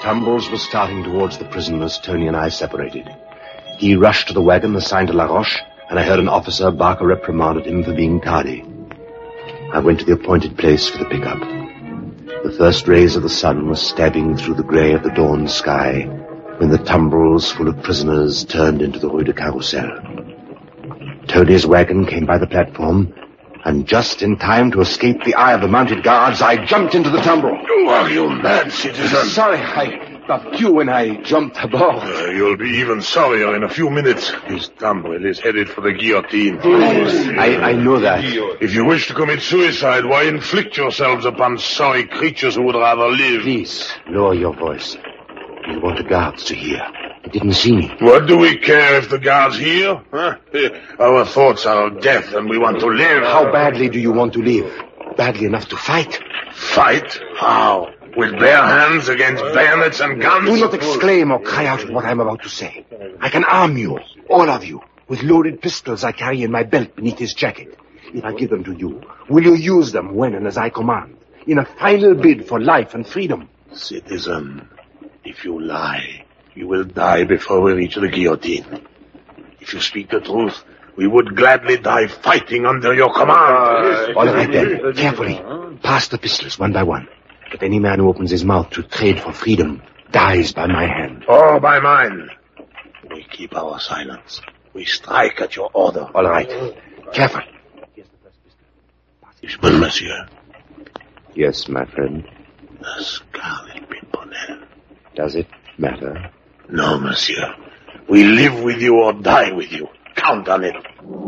Tumbles was starting towards the prisoners, Tony and I separated. He rushed to the wagon assigned to La Roche, and I heard an officer bark a reprimand at him for being tardy. I went to the appointed place for the pickup. The first rays of the sun were stabbing through the grey of the dawn sky when the tumbrils full of prisoners turned into the Rue de Carrousel. Tony's wagon came by the platform, and just in time to escape the eye of the mounted guards, I jumped into the tumbril. Are you mad, citizen? Sorry, I bumped you when I jumped aboard. You'll be even sorrier in a few minutes. This tumbril is headed for the guillotine. I know that. If you wish to commit suicide, why inflict yourselves upon sorry creatures who would rather live? Please, lower your voice. We want the guards to hear. They didn't see me. What do we care if the guards hear? Huh? Our thoughts are of death, and we want to live. How badly do you want to live? Badly enough to fight? Fight? How? With bare hands against bayonets and guns? Do not exclaim or cry out at what I'm about to say. I can arm you, all of you, with loaded pistols I carry in my belt beneath his jacket. If I give them to you, will you use them when and as I command, in a final bid for life and freedom? Citizen, if you lie, you will die before we reach the guillotine. If you speak the truth, we would gladly die fighting under your command. All right then, carefully. Pass the pistols one by one. But any man who opens his mouth to trade for freedom dies by my hand. Or by mine. We keep our silence. We strike at your order. All right. Careful. Monsieur. Yes, my friend. The Scarlet Pimpernel. Does it matter? No, monsieur. We live with you or die with you. Count on it.